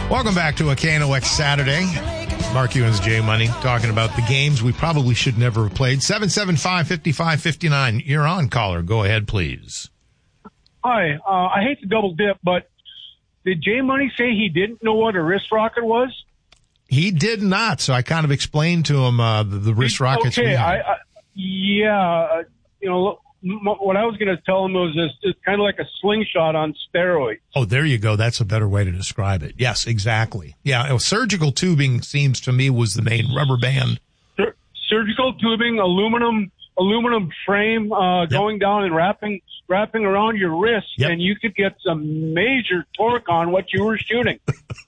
Welcome back to a KNOX Saturday. Mark Ewens, J Money, talking about the games we probably should never have played. 775-5559. You're on, caller. Go ahead, please. Hi. I hate to double dip, but did J Money say he didn't know what a wrist rocket was? He did not, so I kind of explained to him the wrist rockets. Okay, what I was going to tell him was it's kind of like a slingshot on steroids. Oh, there you go. That's a better way to describe it. Yes, exactly. Yeah, surgical tubing seems to me was the main rubber band. Surgical tubing, aluminum frame going down and wrapping around your wrist, and you could get some major torque on what you were shooting.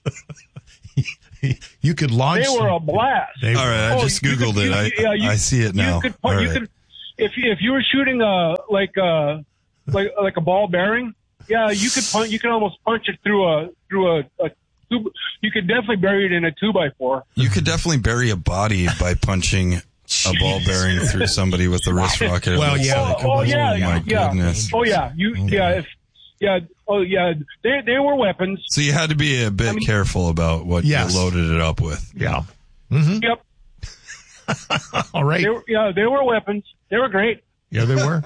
You could launch. They were a blast. All right, I just Googled it. I see it now. If you were shooting like a ball bearing, you could almost punch it through a tube. You could definitely bury it in a 2x4. You could definitely bury a body by punching a ball bearing through somebody with a wrist rocket. Well, yeah. Goodness. Oh yeah. They were weapons. So you had to be a bit careful about what you loaded it up with. Yeah. Mm-hmm. Yep. All right. They were weapons. They were great. Yeah, they were.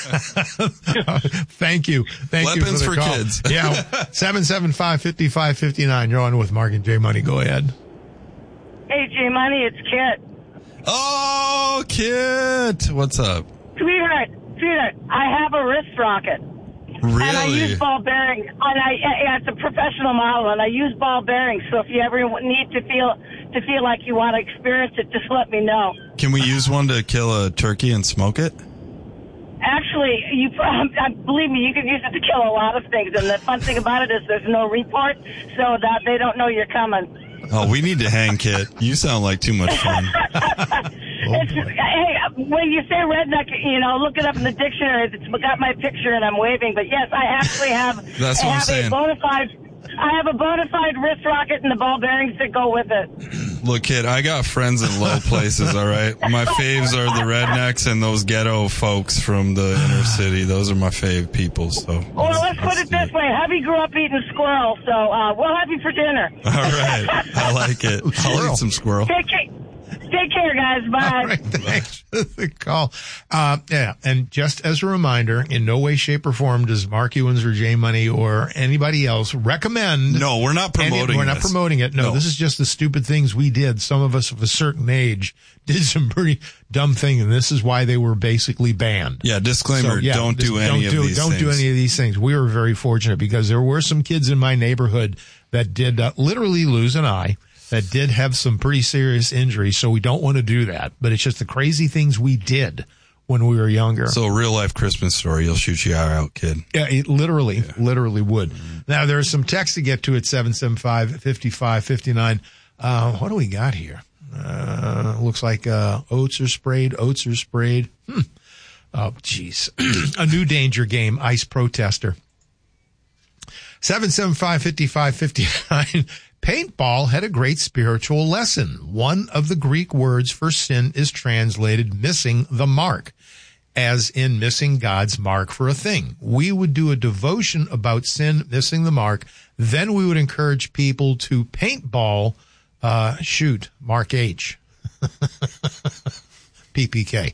Thank you. Weapons for the call. Kids. Yeah. 775-5559. You're on with Mark and J Money. Go ahead. Hey, J Money, it's Kit. Oh, Kit. What's up? Sweetheart, I have a wrist rocket. Really? And I use ball bearings. And it's a professional model, and I use ball bearings. So if you ever need to feel like you want to experience it, just let me know. Can we use one to kill a turkey and smoke it? Actually, believe me, you can use it to kill a lot of things. And the fun thing about it is there's no report, so that they don't know you're coming. Oh, we need to hang, Kit. You sound like too much fun. Hey, when you say redneck, look it up in the dictionary. It's got my picture and I'm waving. But yes, I actually have. That's what I'm saying. I have a bona fide wrist rocket and the ball bearings that go with it. Look, kid, I got friends in low places, all right? My faves are the rednecks and those ghetto folks from the inner city. Those are my fave people. So. Well, let's put it this way. Hubby grew up eating squirrel, so we'll have you for dinner. All right. I like it. I'll eat some squirrel. Take care, guys. Bye. All right, thanks for the call. And just as a reminder, in no way, shape, or form does Mark Ewens or J Money or anybody else recommend. No, we're not promoting We're not promoting it. No, this is just the stupid things we did. Some of us of a certain age did some pretty dumb thing, and this is why they were basically banned. Yeah, disclaimer, don't do any of these things. We were very fortunate because there were some kids in my neighborhood that did literally lose an eye, that did have some pretty serious injuries, so we don't want to do that. But it's just the crazy things we did when we were younger. So a real-life Christmas story, you'll shoot your eye out, kid. Yeah, it literally would. Mm-hmm. Now, there's some text to get to at 775-5559. What do we got here? Looks like oats are sprayed. Oh, jeez. A new danger game, ice protester. 775-5559. Paintball had a great spiritual lesson. One of the Greek words for sin is translated missing the mark, as in missing God's mark for a thing. We would do a devotion about sin, missing the mark. Then we would encourage people to paintball, shoot, Mark H. PPK.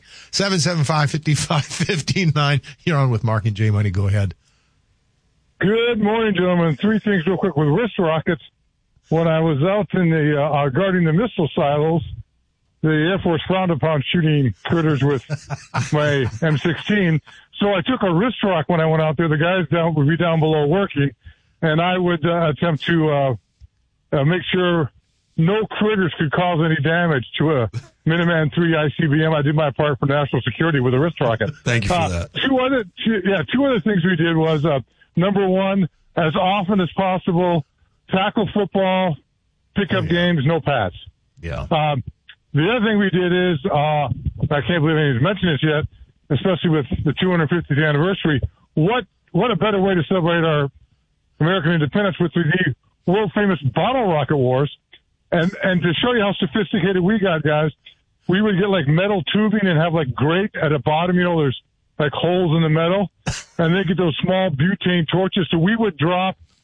775-5559. You're on with Mark and J Money. Go ahead. Good morning, gentlemen. Three things real quick with wrist rockets. When I was out in the guarding the missile silos, the Air Force frowned upon shooting critters with my M16. So I took a wrist rock when I went out there. The guys would be down below working, and I would attempt to make sure no critters could cause any damage to a Minuteman III ICBM. I did my part for national security with a wrist rocket. Thank you for that. Two other things we did was, number one, as often as possible, tackle football, pickup games, no pads. Yeah. The other thing we did is, I can't believe anybody's mentioned this yet, especially with the 250th anniversary. What a better way to celebrate our American independence with the world famous bottle rocket wars. And to show you how sophisticated we got, guys, we would get like metal tubing and have like grate at the bottom, there's like holes in the metal, and they get those small butane torches. So we would drop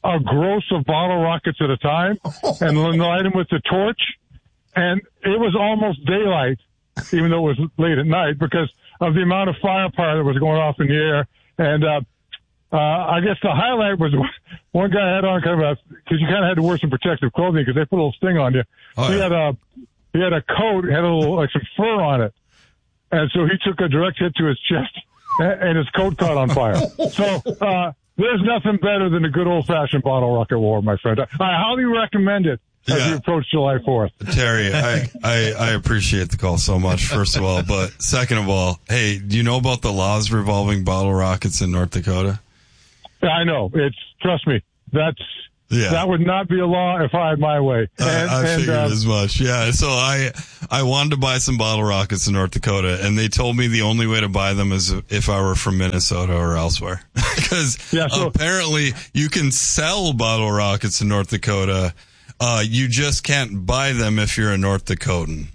a gross of bottle rockets at a time and light them with the torch. And it was almost daylight, even though it was late at night, because of the amount of firepower that was going off in the air. And I guess the highlight was one guy had on because you kind of had to wear some protective clothing because they put a little sting on you. Oh, yeah. He had a coat, had a little, like some fur on it. And so he took a direct hit to his chest and his coat caught on fire. So, there's nothing better than a good old-fashioned bottle rocket war, my friend. I highly recommend it as we approach July 4th. Terry, I appreciate the call so much, first of all. But second of all, hey, do you know about the laws revolving bottle rockets in North Dakota? I know. Trust me, that would not be a law if I had my way. I figured as much. Yeah. So I wanted to buy some bottle rockets in North Dakota, and they told me the only way to buy them is if I were from Minnesota or elsewhere. Because apparently you can sell bottle rockets in North Dakota. You just can't buy them if you're a North Dakotan.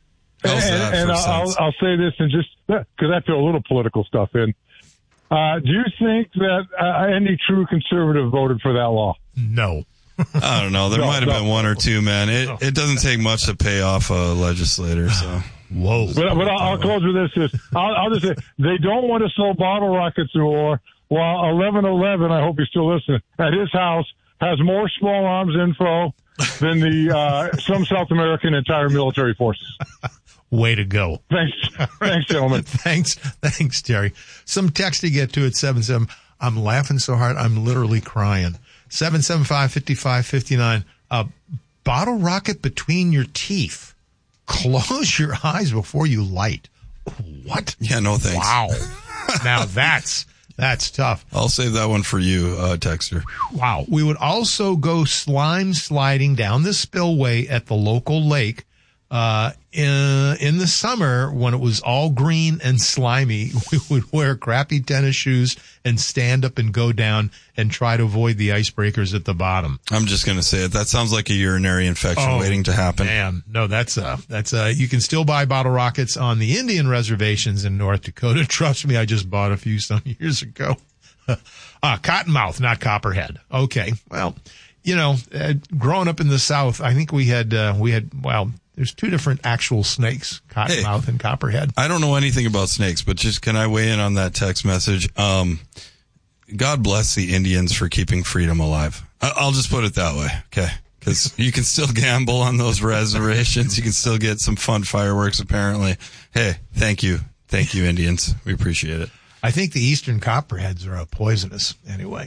I'll say this and just because I throw a little political stuff in. Do you think that any true conservative voted for that law? No. I don't know. There might have been one or two, man. It doesn't take much to pay off a legislator, so. Whoa. But I'll close with this. I'll just say, they don't want to sell bottle rockets in war, while 1111, I hope you're still listening, at his house has more small arms info than some South American entire military forces. Way to go. Thanks, gentlemen. Thanks, Terry. Some text to get to at 77. I'm laughing so hard, I'm literally crying. 775-5559. Bottle rocket between your teeth. Close your eyes before you light. What? Yeah, no thanks. Wow. Now that's tough. I'll save that one for you, Texter. Wow. We would also go slime sliding down the spillway at the local lake. In the summer, when it was all green and slimy, we would wear crappy tennis shoes and stand up and go down and try to avoid the icebreakers at the bottom. I'm just going to say it. That sounds like a urinary infection waiting to happen. Man, no, that's you can still buy bottle rockets on the Indian reservations in North Dakota. Trust me, I just bought a few some years ago. Cottonmouth, not copperhead. Okay. Well, growing up in the South, I think we had there's two different actual snakes, cottonmouth and copperhead. I don't know anything about snakes, but just can I weigh in on that text message? God bless the Indians for keeping freedom alive. I'll just put it that way, okay? Because you can still gamble on those reservations. You can still get some fun fireworks, apparently. Hey, thank you. Thank you, Indians. We appreciate it. I think the eastern copperheads are poisonous anyway.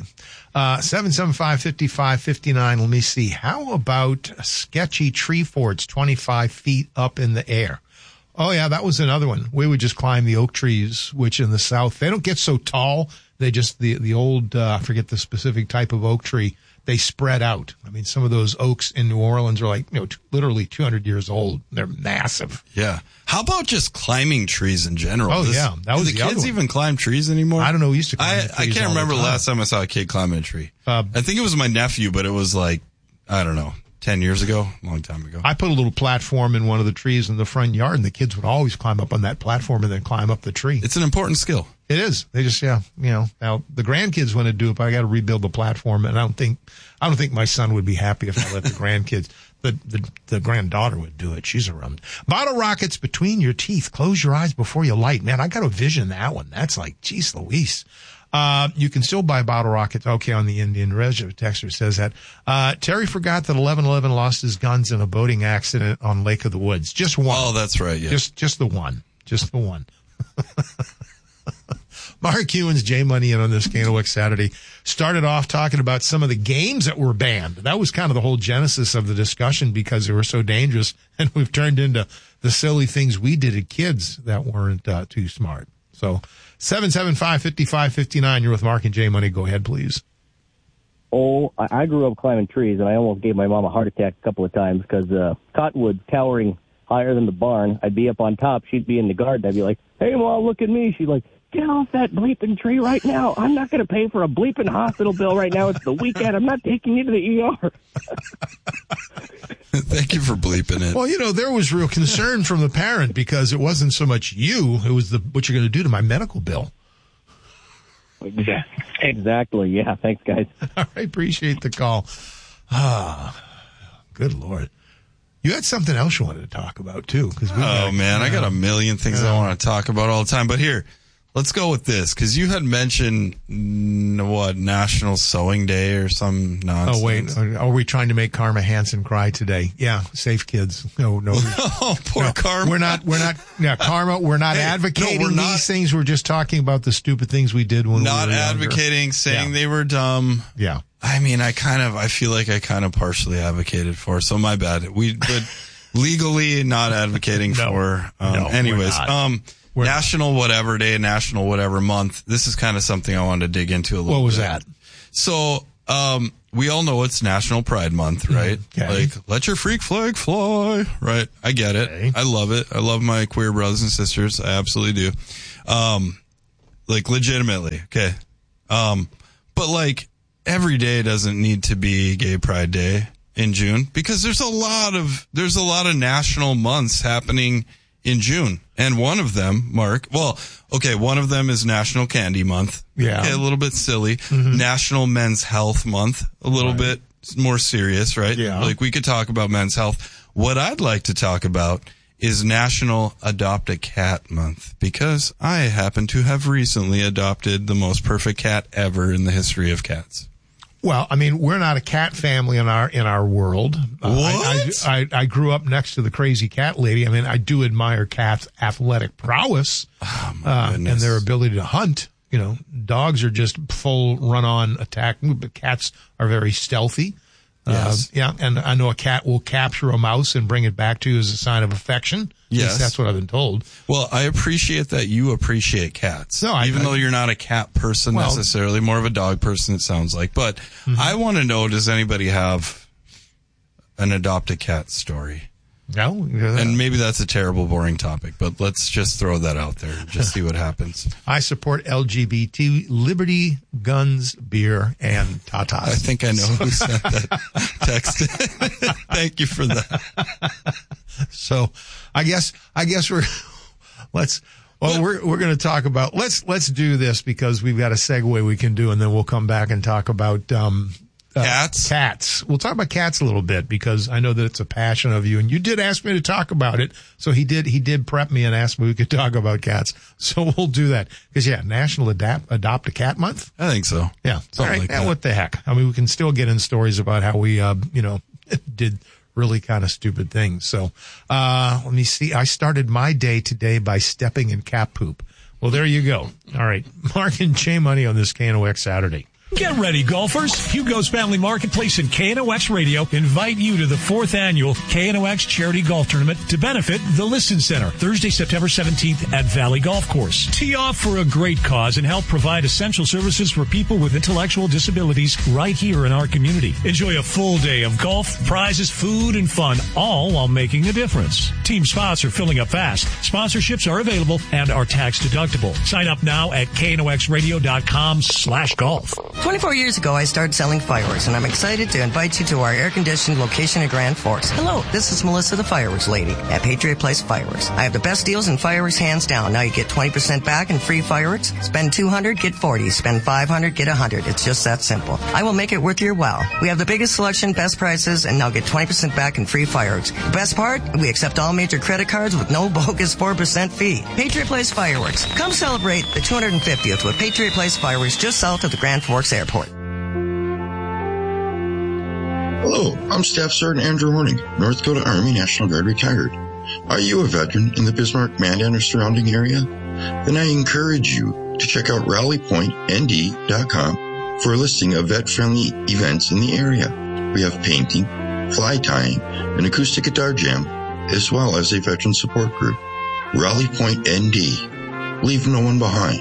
775-5559. Let me see. How about sketchy tree forts 25 feet up in the air? Oh, yeah, that was another one. We would just climb the oak trees, which in the South, they don't get so tall. They just, the old, I forget the specific type of oak tree, they spread out. I mean, some of those oaks in New Orleans are like, literally 200 years old. They're massive. Yeah. How about just climbing trees in general? Oh, yeah. That was do the kids even climb trees anymore? I don't know. We used to climb trees. I can't remember the last time I saw a kid climbing a tree. I think it was my nephew, but it was like, I don't know, 10 years ago, a long time ago. I put a little platform in one of the trees in the front yard, and the kids would always climb up on that platform and then climb up the tree. It's an important skill. It is. They just, now the grandkids want to do it, but I got to rebuild the platform, and I don't think my son would be happy if I let the grandkids. The granddaughter would do it. She's around. Bottle rockets between your teeth. Close your eyes before you light. Man, I got to vision that one. That's like, geez Louise. You can still buy bottle rockets. Okay, on the Indian Reserve. Texter says that. Terry forgot that 1111 lost his guns in a boating accident on Lake of the Woods. Just one. Oh, that's right. Yeah. Just the one. Just the one. Mark Ewan's J-Money in on this KNOX Saturday started off talking about some of the games that were banned. That was kind of the whole genesis of the discussion because they were so dangerous, and we've turned into the silly things we did as kids that weren't too smart. So 775-5559, you're with Mark and J-Money. Go ahead, please. Oh, I grew up climbing trees, and I almost gave my mom a heart attack a couple of times because cottonwood towering higher than the barn. I'd be up on top. She'd be in the garden. I'd be like, hey, Mom, look at me. She'd like, get off that bleeping tree right now. I'm not going to pay for a bleeping hospital bill right now. It's the weekend. I'm not taking you to the ER. Thank you for bleeping it. Well, there was real concern from the parent because it wasn't so much you. It was what you're going to do to my medical bill. Exactly. Yeah. Thanks, guys. I appreciate the call. Good Lord. You had something else you wanted to talk about, too. I got a million things I want to talk about all the time. But here, let's go with this, because you had mentioned, National Sewing Day or some nonsense. Oh, wait. Are we trying to make Karma Hansen cry today? Yeah, safe kids. No. Oh, poor Karma. Karma, we're not advocating these things. We're just talking about the stupid things we did when we were younger. Not advocating, saying they were dumb. Yeah. I mean, I feel like I kind of partially advocated for, so my bad. But legally not advocating for. Anyways, National Whatever Day, National Whatever Month. This is kind of something I wanted to dig into a little bit. What was that? So, we all know it's National Pride Month, right? Okay. Like, let your freak flag fly, right? I get it. Okay. I love it. I love my queer brothers and sisters. I absolutely do. Legitimately. Okay. But like, every day doesn't need to be Gay Pride Day in June, because there's a lot of national months happening in June. And one of them, Mark, one of them is National Candy Month. Yeah. Okay, a little bit silly. Mm-hmm. National Men's Health Month, a little bit more serious, right? Yeah. Like, we could talk about men's health. What I'd like to talk about is National Adopt a Cat Month, because I happen to have recently adopted the most perfect cat ever in the history of cats. Well, I mean, we're not a cat family in our world. What? I grew up next to the crazy cat lady. I mean, I do admire cats' athletic prowess and their ability to hunt. You know, dogs are just full run-on attack, but cats are very stealthy. Yes. And I know a cat will capture a mouse and bring it back to you as a sign of affection. Yes. That's what I've been told. Well, I appreciate that you appreciate cats. Even though you're not a cat person necessarily, more of a dog person, it sounds like. But I want to know, does anybody have an adopt a cat story? No. And maybe that's a terrible, boring topic, but let's just throw that out there and just see what happens. I support LGBT, liberty, guns, beer, and tatas. I think I know who sent that text. Thank you for that. So I guess we're going to talk about, let's do this, because we've got a segue we can do, and then we'll come back and talk about, cats. We'll talk about cats a little bit, because I know that it's a passion of you, and you did ask me to talk about it. So he did prep me and ask me if we could talk about cats. So we'll do that, because National Adopt a Cat Month. I think so. Yeah. Something like that. What the heck? I mean, we can still get in stories about how we, did really kind of stupid things. So, let me see. I started my day today by stepping in cat poop. Well, there you go. All right. Mark and J Money on this KNOX Saturday. Get ready, golfers. Hugo's Family Marketplace and KNOX Radio invite you to the 4th annual KNOX Charity Golf Tournament to benefit the Listen Center, Thursday, September 17th at Valley Golf Course. Tee off for a great cause and help provide essential services for people with intellectual disabilities right here in our community. Enjoy a full day of golf, prizes, food, and fun, all while making a difference. Team spots are filling up fast. Sponsorships are available and are tax deductible. Sign up now at knoxradio.com/golf. 24 years ago, I started selling fireworks, and I'm excited to invite you to our air-conditioned location in Grand Forks. Hello, this is Melissa, the fireworks lady at Patriot Place Fireworks. I have the best deals in fireworks, hands down. Now you get 20% back in free fireworks. Spend $200, get 40. Spend $500, get 100. It's just that simple. I will make it worth your while. We have the biggest selection, best prices, and now get 20% back in free fireworks. The best part? We accept all major credit cards with no bogus 4% fee. Patriot Place Fireworks. Come celebrate the 250th with Patriot Place Fireworks just south of the Grand Forks Airport. Hello, I'm Staff Sergeant Andrew Horning, North Dakota Army National Guard retired. Are you a veteran in the Bismarck, Mandan, or surrounding area? Then I encourage you to check out rallypointnd.com for a listing of vet-friendly events in the area. We have painting, fly tying, an acoustic guitar jam, as well as a veteran support group. Rally Point ND. Leave no one behind.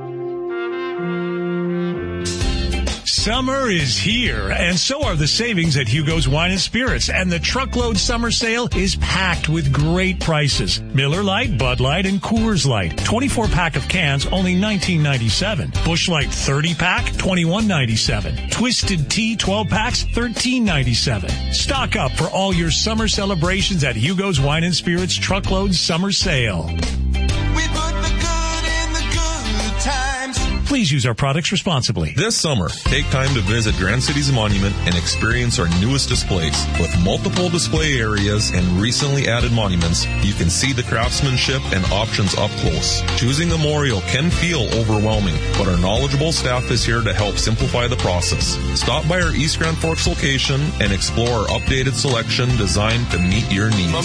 Summer is here, and so are the savings at Hugo's Wine and Spirits, and the truckload summer sale is packed with great prices. Miller Lite, Bud Light, and Coors Light. 24-pack of cans, only $19.97. Busch Light 30-pack, $21.97. Twisted Tea 12-packs, $13.97. Stock up for all your summer celebrations at Hugo's Wine and Spirits truckload summer sale. We put the good in the good times. Please use our products responsibly. This summer, take time to visit Grand Cities Monument and experience our newest displays. With multiple display areas and recently added monuments, you can see the craftsmanship and options up close. Choosing Memorial can feel overwhelming, but our knowledgeable staff is here to help simplify the process. Stop by our East Grand Forks location and explore our updated selection designed to meet your needs.